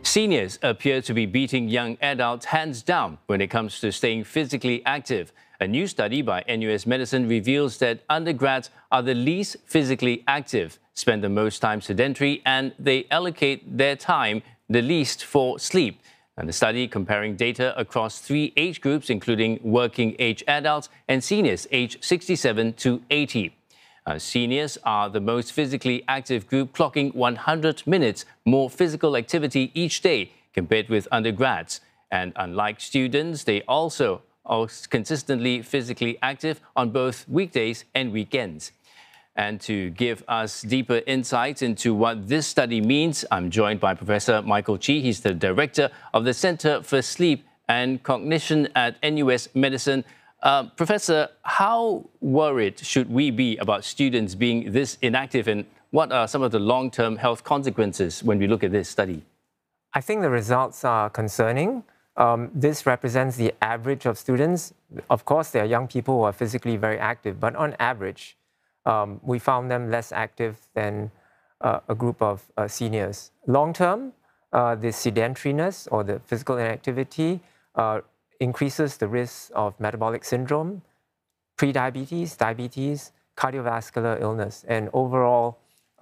Seniors appear to be beating young adults hands down when it comes to staying physically active. A new study by NUS Medicine reveals that undergrads are the least physically active, spend the most time sedentary, and they allocate their time the least for sleep. And the study comparing data across 3 age groups, including working age adults and seniors aged 67 to 80. Seniors are the most physically active group, clocking 100 minutes more physical activity each day compared with undergrads. And unlike students, they also are consistently physically active on both weekdays and weekends. And to give us deeper insights into what this study means, I'm joined by Professor Michael Chee. He's the director of the Center for Sleep and Cognition at NUS Medicine. Professor, how worried should we be about students being this inactive, and what are some of the long-term health consequences when we look at this study? I think the results are concerning. This represents the average of students. Of course, there are young people who are physically very active, but on average, we found them less active than a group of seniors. Long-term, the sedentariness or the physical inactivity increases the risk of metabolic syndrome, prediabetes, diabetes, cardiovascular illness, and overall,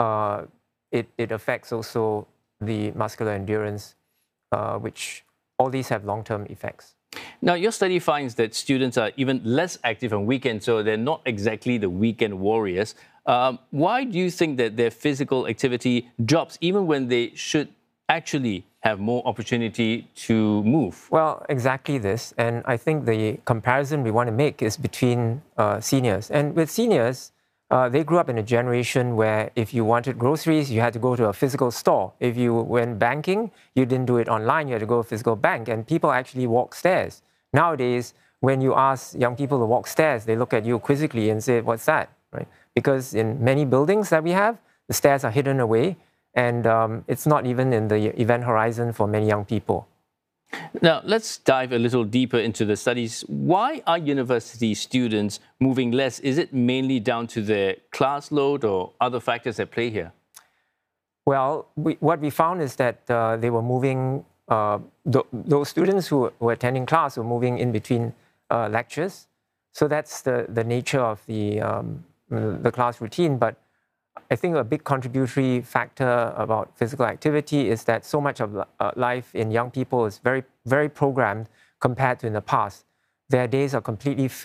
it affects also the muscular endurance, which all these have long-term effects. Now, your study finds that students are even less active on weekends, so they're not exactly the weekend warriors. Why do you think that their physical activity drops even when they should actually have more opportunity to move? Well, exactly this. And I think the comparison we want to make is between seniors. And with seniors, they grew up in a generation where if you wanted groceries, you had to go to a physical store. If you went banking, you didn't do it online, you had to go to a physical bank. And people actually walk stairs. Nowadays, when you ask young people to walk stairs, they look at you quizzically and say, what's that? Right? Because in many buildings that we have, the stairs are hidden away. And it's not even in the event horizon for many young people. Now, let's dive a little deeper into the studies. Why are university students moving less? Is it mainly down to their class load or other factors at play here? Well, what we found is that they were moving, those students who were attending class were moving in between lectures. So that's the nature of the class routine. But I think a big contributory factor about physical activity is that so much of life in young people is very, very programmed compared to in the past. Their days are completely filled